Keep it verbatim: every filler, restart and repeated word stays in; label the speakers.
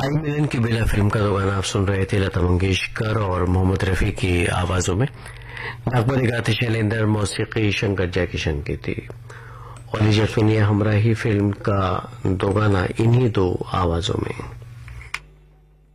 Speaker 1: आई मिलन की बेला फिल्म का तो गाना आप सुन रहे थे लता मंगेशकर और मोहम्मद रफी की आवाजों में। नगमा गाते शैलेंद्र, मौसीकी शंकर जयकिशन की थी। और लीजिए सुनिए हमरा ही फिल्म का दो गाना इन्हीं दो आवाजों में।